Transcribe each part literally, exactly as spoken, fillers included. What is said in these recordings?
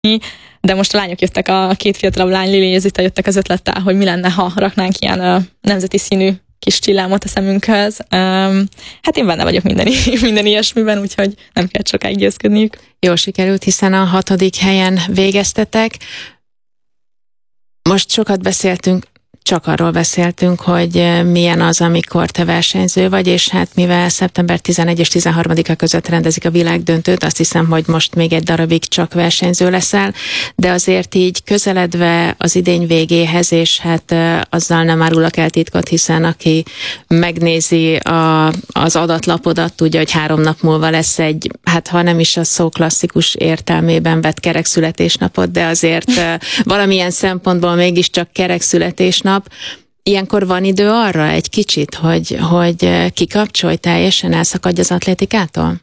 de most a lányok jöttek, a két fiatalabb lány, Lili és Zita jöttek az ötlettel, hogy mi lenne, ha raknánk ilyen uh, nemzeti színű kis csillámot a szemünkhöz. Um, hát én benne vagyok minden, minden ilyesmiben, úgyhogy nem kell sokáig győzködniük. Jól sikerült, hiszen a hatodik helyen végeztetek. Most sokat beszéltünk, csak arról beszéltünk, hogy milyen az, amikor te versenyző vagy, és hát mivel szeptember tizenegy és tizenharmadika között rendezik a világdöntőt, azt hiszem, hogy most még egy darabig csak versenyző leszel, de azért így közeledve az idény végéhez, és hát azzal nem árulok el titkot, hiszen aki megnézi a, az adatlapodat, tudja, hogy három nap múlva lesz egy, hát ha nem is a szó klasszikus értelmében vett kerekszületésnapot, de azért valamilyen szempontból mégiscsak kerekszületésnap. Ilyenkor van idő arra egy kicsit, hogy, hogy kikapcsolj, teljesen elszakadj az atlétikától?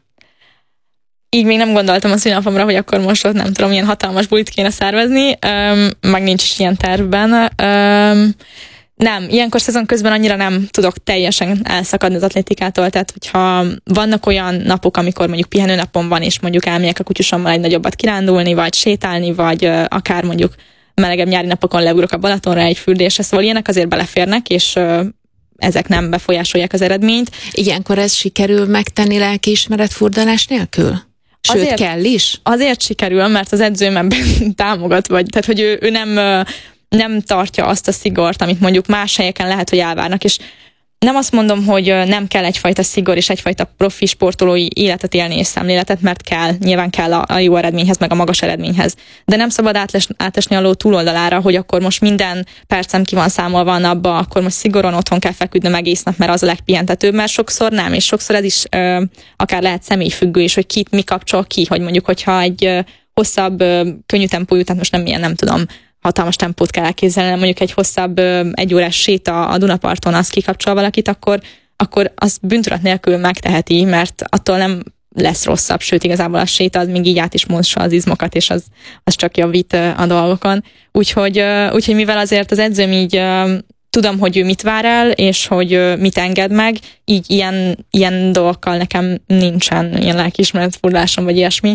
Így még nem gondoltam a szülinapomra, hogy akkor most ott nem tudom, ilyen hatalmas bulit kéne szervezni, öm, meg nincs is ilyen tervben. Öm, nem, ilyenkor szezon közben annyira nem tudok teljesen elszakadni az atlétikától, tehát hogyha vannak olyan napok, amikor mondjuk pihenőnapom van, és mondjuk elmegyek a kutyusommal egy nagyobbat kirándulni, vagy sétálni, vagy ö, akár mondjuk melegebb nyári napokon leugrok a Balatonra egy fürdésre, szóval ilyenek azért beleférnek, és ö, ezek nem befolyásolják az eredményt. Ilyenkor ez sikerül megtenni lelkiismeret furdalás nélkül? Sőt, azért, kell is? Azért sikerül, mert az edzőm ebben támogat, vagy, tehát hogy ő, ő nem, nem tartja azt a szigort, amit mondjuk más helyeken lehet, hogy elvárnak, és nem azt mondom, hogy nem kell egyfajta szigor és egyfajta profi sportolói életet élni és szemléletet, mert kell, nyilván kell a, a jó eredményhez, meg a magas eredményhez. De nem szabad átles, átesni a ló túloldalára, hogy akkor most minden percem ki van számolva a napba, akkor most szigorúan otthon kell feküdnöm egész nap, mert az a legpihentetőbb, mert sokszor nem, és sokszor ez is ö, akár lehet személyfüggő is, hogy kit mi kapcsol ki, hogy mondjuk, hogyha egy ö, hosszabb, ö, könnyű tempójú, tehát most nem ilyen, nem tudom, hatalmas tempót kell elképzelni, mondjuk egy hosszabb egy órás séta a Dunaparton, az kikapcsol valakit, akkor, akkor az bűntudat nélkül megteheti, mert attól nem lesz rosszabb, sőt igazából a séta az még így át is mossa az izmokat, és az, az csak javít a dolgokon. Úgyhogy, úgyhogy mivel azért az edzőm így tudom, hogy ő mit vár el, és hogy mit enged meg, így ilyen, ilyen dolgokkal nekem nincsen ilyen lelkiismeretfordulásom, vagy ilyesmi.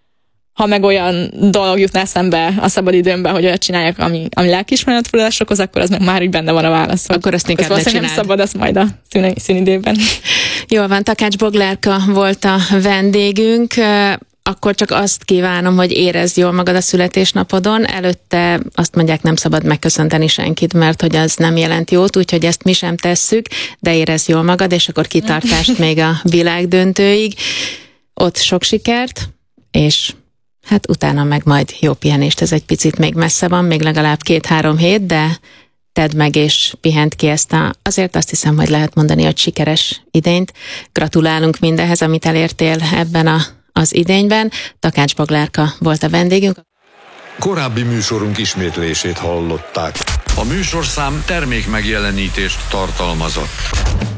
Ha meg olyan dolog jutna eszembe a szabadidőmben, hogy olyat csináljak, ami, ami lelkiismeretfordulást okoz, akkor az meg már úgy benne van a válasz. Akkor azt inkább ne csináld. Nem szabad, az majd a szín, színidőben. Jól van, Takács Boglárka volt a vendégünk. Akkor csak azt kívánom, hogy érezd jól magad a születésnapodon. Előtte azt mondják, nem szabad megköszönteni senkit, mert hogy az nem jelent jót, úgyhogy ezt mi sem tesszük, de érezd jól magad, és akkor kitartást még a világdöntőig. Ott sok sikert, és hát utána meg majd jó pihenést, ez egy picit még messze van, még legalább két-három hét, de tedd meg és pihent ki ezt a, azért azt hiszem, hogy lehet mondani, hogy sikeres idényt. Gratulálunk mindenhez, amit elértél ebben a, az idényben. Takács Boglárka volt a vendégünk. Korábbi műsorunk ismétlését hallották. A műsorszám termék megjelenítést tartalmazott.